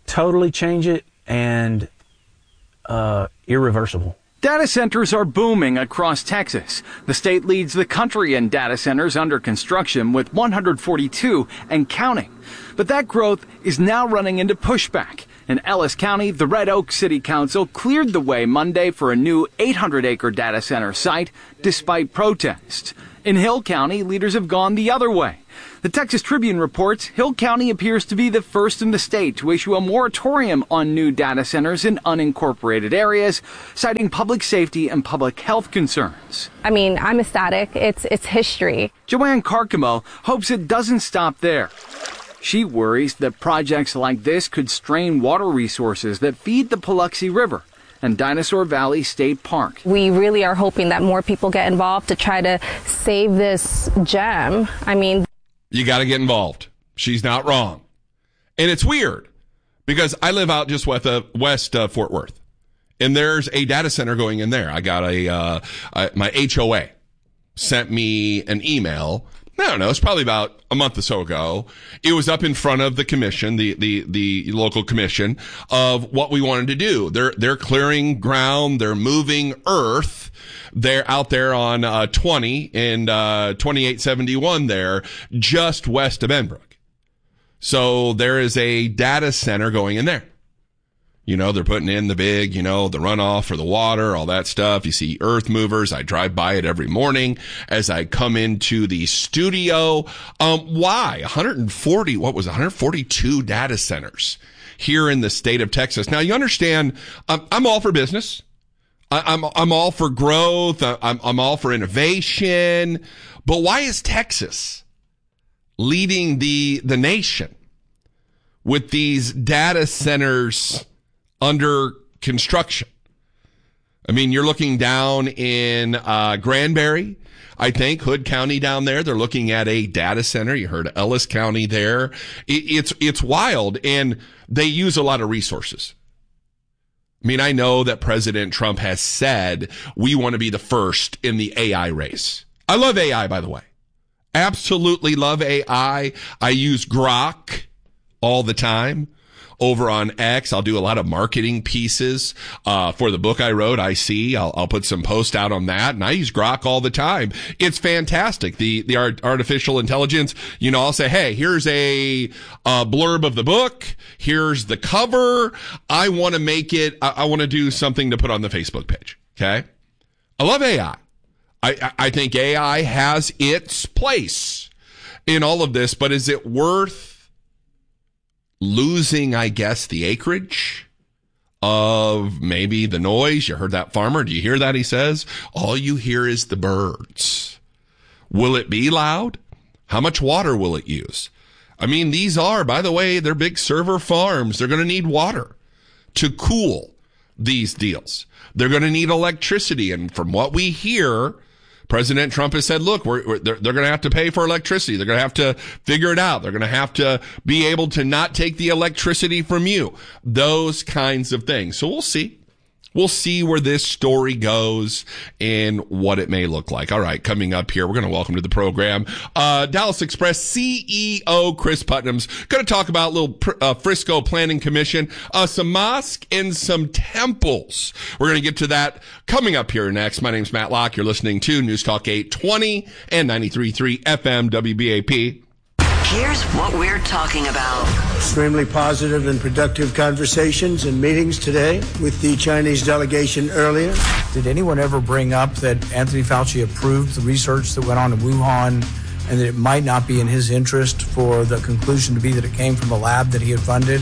totally change it and irreversible. Data centers are booming across Texas. The state leads the country in data centers under construction with 142 and counting. But that growth is now running into pushback. In Ellis County, the Red Oak City Council cleared the way Monday for a new 800-acre data center site despite protests. In Hill County, leaders have gone the other way. The Texas Tribune reports Hill County appears to be the first in the state to issue a moratorium on new data centers in unincorporated areas, citing public safety and public health concerns. I mean, I'm ecstatic. It's history. Joanne Carcamo hopes it doesn't stop there. She worries that projects like this could strain water resources that feed the Paluxy River and Dinosaur Valley State Park. We really are hoping that more people get involved to try to save this gem. I mean, you got to get involved. She's not wrong. And it's weird because I live out just west Fort Worth, and there's a data center going in there. I got my HOA sent me an email. I don't know. It's probably about a month or so ago. It was up in front of the commission, the local commission, of what we wanted to do. They're clearing ground. They're moving earth. They're out there on 20 and 2871 there, just west of Benbrook. So there is a data center going in there. You know, they're putting in the big, the runoff for the water, all that stuff. You see earth movers. I drive by it every morning as I come into the studio. Why? 142 data centers here in the state of Texas. Now, you understand, I'm all for business. I'm all for growth. I'm all for innovation. But why is Texas leading the nation with these data centers under construction? I mean, you're looking down in Granbury, I think, Hood County down there. They're looking at a data center. You heard Ellis County there. It's wild, and they use a lot of resources. I mean, I know that President Trump has said we want to be the first in the AI race. I love AI, by the way. Absolutely love AI. I use Grok all the time. Over on X, I'll do a lot of marketing pieces for the book I wrote, I'll put some posts out on that, and I use Grok all the time. It's fantastic. The artificial intelligence, I'll say, hey, here's a blurb of the book. Here's the cover. I want to make it, I want to do something to put on the Facebook page. Okay? I love AI. I think AI has its place in all of this, but is it worth losing, I guess, the acreage of maybe the noise? You heard that farmer. Do you hear that? He says, all you hear is the birds. Will it be loud? How much water will it use? I mean, these are, by the way, they're big server farms. They're going to need water to cool these deals. They're going to need electricity. And from what we hear, President Trump has said, look, they're going to have to pay for electricity. They're going to have to figure it out. They're going to have to be able to not take the electricity from you. Those kinds of things. So we'll see. We'll see where this story goes and what it may look like. All right, coming up here, we're going to welcome to the program Dallas Express CEO Chris Putnam's going to talk about a little Frisco Planning Commission, some mosques and some temples. We're going to get to that coming up here next. My name's Matt Locke. You're listening to News Talk 820 and 93.3 FM WBAP. Here's what we're talking about. Extremely positive and productive conversations and meetings today with the Chinese delegation earlier. Did anyone ever bring up that Anthony Fauci approved the research that went on in Wuhan and that it might not be in his interest for the conclusion to be that it came from a lab that he had funded?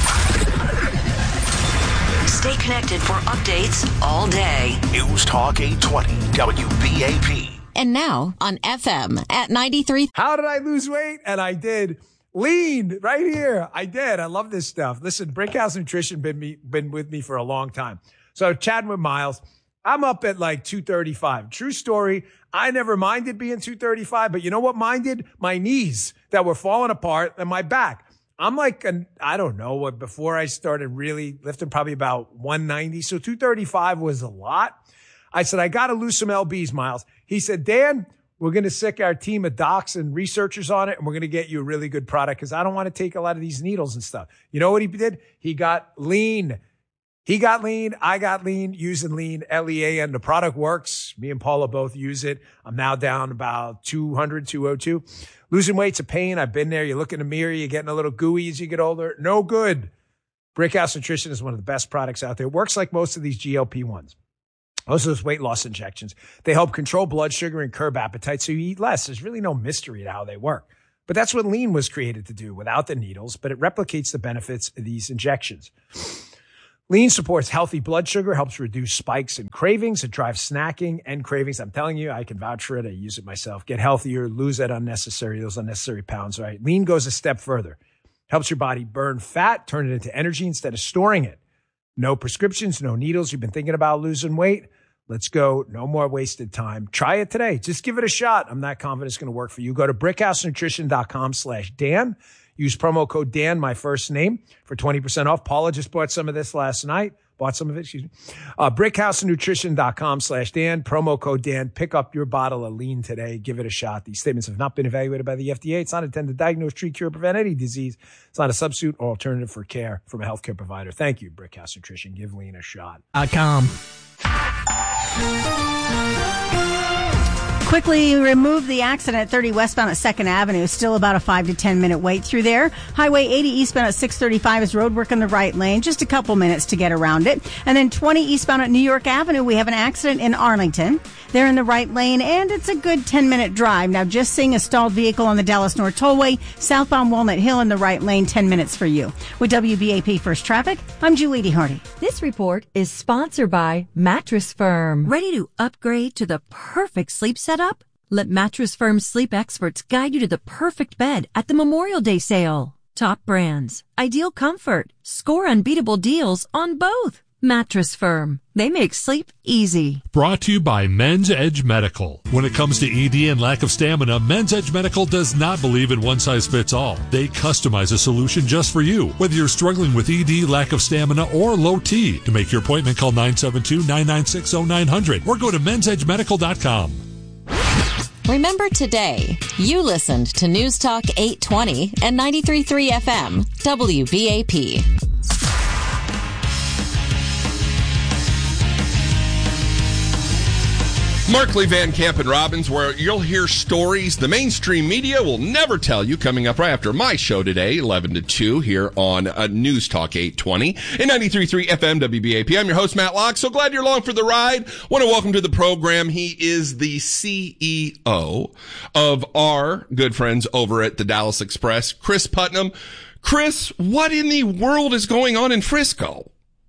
Stay connected for updates all day. News Talk 820 WBAP. And now on FM at 93. How did I lose weight? And I did. Lean right here. I did. I love this stuff. Listen, Brickhouse Nutrition been with me for a long time. So chatting with Miles, I'm up at like 235. True story. I never minded being 235, but you know what minded? My knees that were falling apart and my back. I'm like, I don't know, before I started really lifting, probably about 190. So 235 was a lot. I said, I got to lose some LBs, Miles. He said, Dan, We're going to sick our team of docs and researchers on it, and we're going to get you a really good product because I don't want to take a lot of these needles and stuff. You know what he did? He got lean. He got lean. I got lean using lean, LEAN. The product works. Me and Paula both use it. I'm now down about 200, 202. Losing weight's a pain. I've been there. You look in the mirror. You're getting a little gooey as you get older. No good. Brickhouse Nutrition is one of the best products out there. It works like most of these GLP-1s. Most of those weight loss injections. They help control blood sugar and curb appetite so you eat less. There's really no mystery to how they work. But that's what lean was created to do without the needles, but it replicates the benefits of these injections. Lean supports healthy blood sugar, helps reduce spikes and cravings. It drives snacking and cravings. I'm telling you, I can vouch for it. I use it myself. Get healthier, lose those unnecessary pounds, right? Lean goes a step further. Helps your body burn fat, turn it into energy instead of storing it. No prescriptions, no needles. You've been thinking about losing weight? Let's go. No more wasted time. Try it today. Just give it a shot. I'm not confident it's going to work for you. Go to brickhousenutrition.com/Dan. Use promo code Dan, my first name, for 20% off. Paula just bought some of this last night. Brickhousenutrition.com/Dan. Promo code Dan. Pick up your bottle of lean today. Give it a shot. These statements have not been evaluated by the FDA. It's not intended to diagnose, treat, cure, or prevent any disease. It's not a substitute or alternative for care from a healthcare provider. Thank you, Brickhouse Nutrition. Give lean a shot. Quickly remove the accident at 30 westbound at 2nd Avenue. Still about a 5 to 10 minute wait through there. Highway 80 eastbound at 635 is road work in the right lane. Just a couple minutes to get around it. And then 20 eastbound at New York Avenue, we have an accident in Arlington. They're in the right lane, and it's a good 10-minute drive. Now, just seeing a stalled vehicle on the Dallas North Tollway, southbound Walnut Hill in the right lane, 10 minutes for you. With WBAP First Traffic, I'm Julie Hardy. This report is sponsored by Mattress Firm. Ready to upgrade to the perfect sleep setup? Let Mattress Firm's sleep experts guide you to the perfect bed at the Memorial Day sale. Top brands, ideal comfort, score unbeatable deals on both. Mattress Firm. They make sleep easy. Brought to you by Men's Edge Medical. When it comes to ED and lack of stamina, Men's Edge Medical does not believe in one size fits all. They customize a solution just for you. Whether you're struggling with ED, lack of stamina, or low T. To make your appointment, call 972-996-0900 or go to mensedgemedical.com. Remember today, you listened to News Talk 820 and 93.3 FM, WBAP. Markley, Van Camp, and Robbins, where you'll hear stories the mainstream media will never tell you, coming up right after my show today, 11 to 2, here on News Talk 820 and 93.3 FM WBAP. I'm your host, Matt Locke. So glad you're along for the ride. Want to welcome to the program. He is the CEO of our good friends over at the Dallas Express, Chris Putnam. Chris, what in the world is going on in Frisco?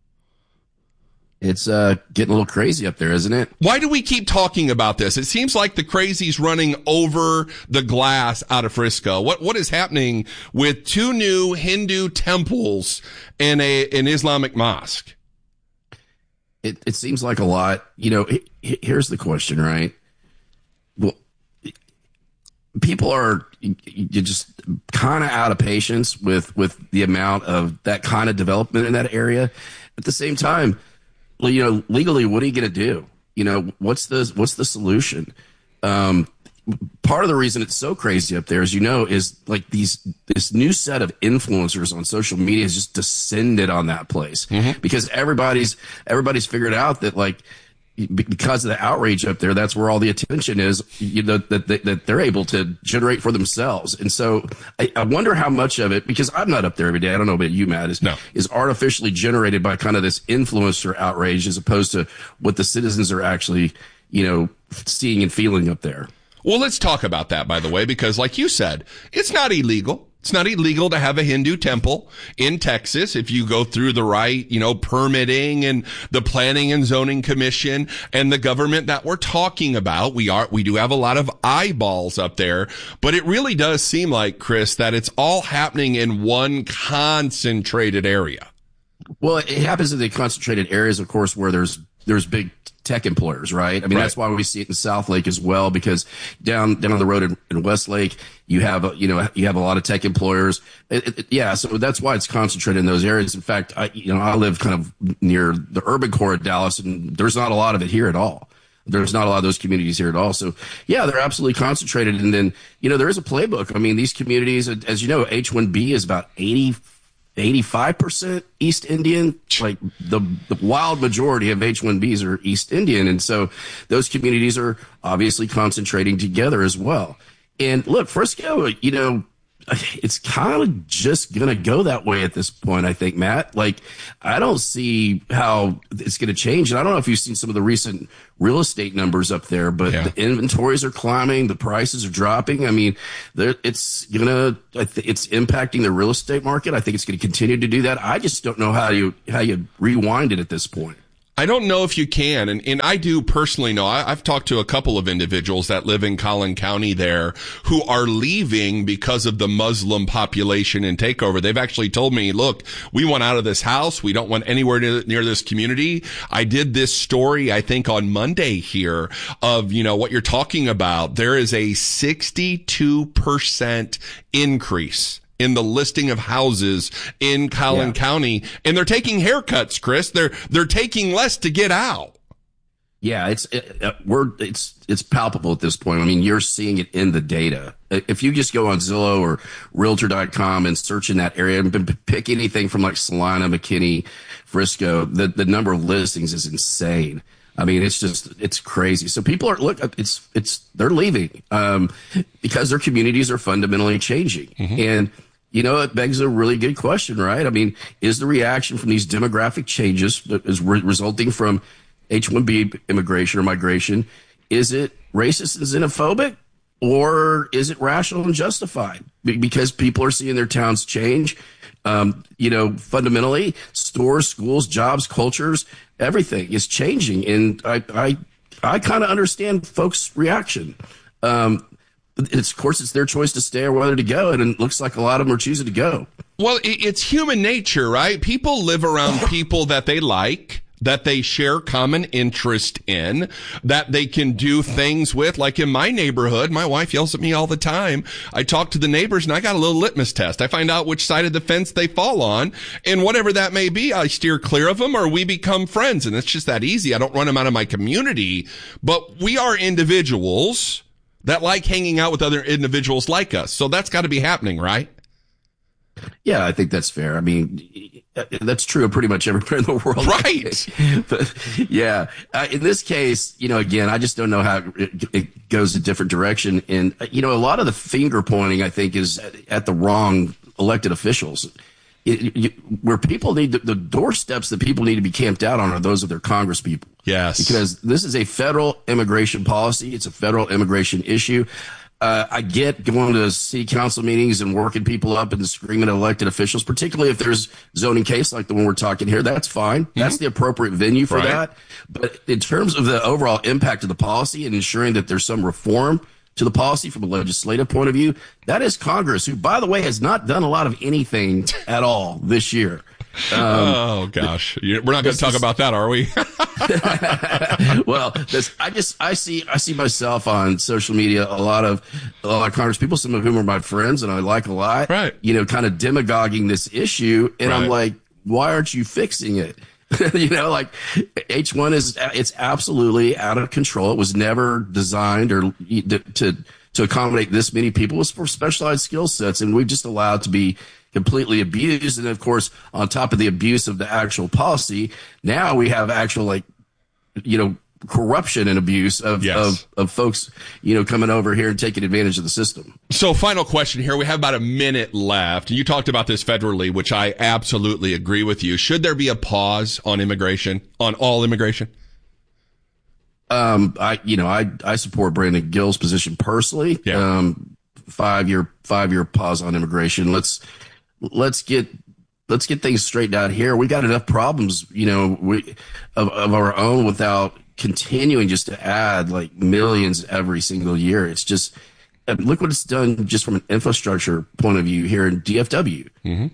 It's getting a little crazy up there, isn't it? Why do we keep talking about this? It seems like the crazy's running over the glass out of Frisco. What is happening with 2 new Hindu temples and an Islamic mosque? It seems like a lot. You know, here's the question, right? Well, people are just kind of out of patience with the amount of that kind of development in that area. At the same time, well, you know, legally, what are you going to do? You know, what's the solution? Part of the reason it's so crazy up there, as you know, is like this new set of influencers on social media has just descended on that place because everybody's figured out that, like, because of the outrage up there, that's where all the attention is, you know, that they're able to generate for themselves. And so I wonder how much of it, because I'm not up there every day, I don't know about you, Matt, is artificially generated by kind of this influencer outrage as opposed to what the citizens are actually, you know, seeing and feeling up there. Well, let's talk about that, by the way, because like you said, it's not illegal. It's not illegal to have a Hindu temple in Texas if you go through the right, you know, permitting and the Planning and Zoning Commission and the government that we're talking about. We do have a lot of eyeballs up there, but it really does seem like, Chris, that it's all happening in one concentrated area. Well, it happens in the concentrated areas, of course, where there's big tech employers, right? I mean, that's why we see it in South Lake as well, because down on the road in Westlake, you have a lot of tech employers. So that's why it's concentrated in those areas. In fact, I live kind of near the urban core of Dallas, and there's not a lot of it here at all. There's not a lot of those communities here at all. So, yeah, they're absolutely concentrated. And then, there is a playbook. I mean, these communities, as you know, H-1B is about 85% East Indian. Like the wild majority of H-1Bs are East Indian. And so those communities are obviously concentrating together as well. And look, Frisco, it's kind of just going to go that way at this point, I think, Matt. Like, I don't see how it's going to change. And I don't know if you've seen some of the recent real estate numbers up there, but the inventories are climbing. The prices are dropping. I mean, it's impacting the real estate market. I think it's going to continue to do that. I just don't know how you rewind it at this point. I don't know if you can, and I do personally know. I've talked to a couple of individuals that live in Collin County there who are leaving because of the Muslim population and takeover. They've actually told me, look, we want out of this house. We don't want anywhere near this community. I did this story, I think, on Monday here of, what you're talking about. There is a 62% increase in the listing of houses in Collin County, and they're taking haircuts, Chris. They're taking less to get out. Yeah, it's palpable at this point. I mean, you're seeing it in the data. If you just go on Zillow or Realtor.com and search in that area and pick anything from like Salina, McKinney, Frisco, the number of listings is insane. I mean, it's crazy. So people are, they're leaving, because their communities are fundamentally changing. Mm-hmm. And, it begs a really good question, right? I mean, is the reaction from these demographic changes that is resulting from H-1B immigration or migration, is it racist and xenophobic, or is it rational and justified? Because people are seeing their towns change. Fundamentally, stores, schools, jobs, cultures, everything is changing. And I kind of understand folks' reaction. Of course, it's their choice to stay or whether to go. And it looks like a lot of them are choosing to go. Well, it's human nature, right? People live around people that they like, that they share common interest in, that they can do things with. Like in my neighborhood, my wife yells at me all the time. I talk to the neighbors and I got a little litmus test. I find out which side of the fence they fall on, and whatever that may be, I steer clear of them or we become friends. And it's just that easy. I don't run them out of my community, but we are individuals that like hanging out with other individuals like us. So that's got to be happening, right? Yeah, I think that's fair. I mean, that's true of pretty much everywhere in the world. Right. But yeah, in this case, again, I just don't know how it goes a different direction. And, a lot of the finger pointing, I think, is at the wrong elected officials. Where people need the doorsteps that people need to be camped out on are those of their Congress people. Yes. Because this is a federal immigration policy. It's a federal immigration issue. I get going to city council meetings and working people up and screaming at elected officials, particularly if there's zoning case like the one we're talking here. That's fine. Mm-hmm. That's the appropriate venue for that. But in terms of the overall impact of the policy and ensuring that there's some reform to the policy from a legislative point of view, that is Congress, who, by the way, has not done a lot of anything at all this year. Oh gosh, we're not going to talk about that, are we? Well, I see myself on social media, a lot of Congress people, some of whom are my friends and I like a lot, right? Kind of demagoguing this issue, and I'm like, why aren't you fixing it? Like H1 it's absolutely out of control. It was never designed or to accommodate this many people. It was for specialized skill sets, and we've just allowed to be completely abused. And of course, on top of the abuse of the actual policy, now we have actual corruption and abuse of folks, coming over here and taking advantage of the system. So final question here. We have about a minute left. You talked about this federally, which I absolutely agree with you. Should there be a pause on immigration, on all immigration? I support Brandon Gill's position personally. Yeah. 5-year pause on immigration. Let's get things straightened out here. We got enough problems, of our own without continuing just to add like millions every single year. It's just, look what it's done just from an infrastructure point of view here in DFW.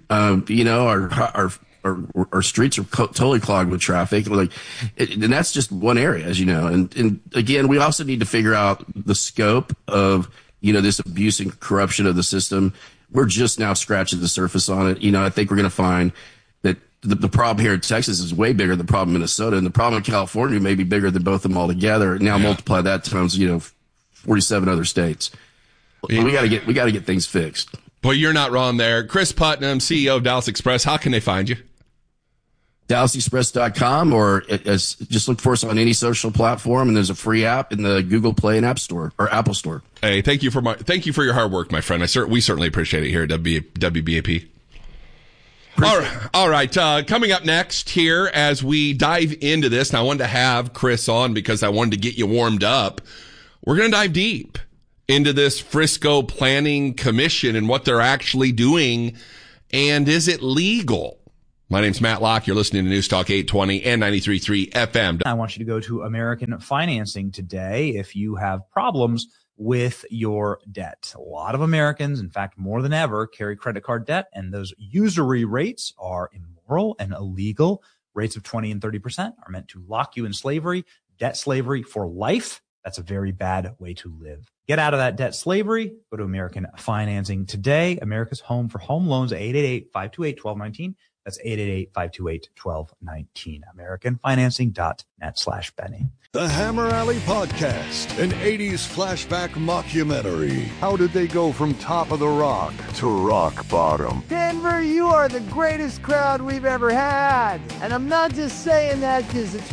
Mm-hmm. Our streets are totally clogged with traffic. And that's just one area, as you know. And again, we also need to figure out the scope of, this abuse and corruption of the system. We're just now scratching the surface on it. I think we're going to find that the problem here in Texas is way bigger than the problem in Minnesota, and the problem in California may be bigger than both of them all together. Now multiply that times 47 other states. We got to get things fixed. Boy, you're not wrong there. Chris Putnam, CEO of Dallas Express. How can they find you? DallasExpress.com, or just look for us on any social platform, and there's a free app in the Google Play and App Store or Apple Store. Hey, thank you for your hard work, my friend. We certainly appreciate it here at WBAP. All right. Coming up next here as we dive into this, and I wanted to have Chris on because I wanted to get you warmed up. We're going to dive deep into this Frisco Planning Commission and what they're actually doing, and is it legal? My name's Matt Locke. You're listening to News Talk 820 and 93.3 FM. I want you to go to American Financing today if you have problems with your debt. A lot of Americans, in fact, more than ever, carry credit card debt, and those usury rates are immoral and illegal. Rates of 20 and 30% are meant to lock you in slavery, debt slavery for life. That's a very bad way to live. Get out of that debt slavery. Go to American Financing today. America's home for home loans, 888-528-1219. That's 888-528-1219. AmericanFinancing.net/Benny. The Hammer Alley Podcast, an 80s flashback mockumentary. How did they go from top of the rock to rock bottom? Denver, you are the greatest crowd we've ever had. And I'm not just saying that because it's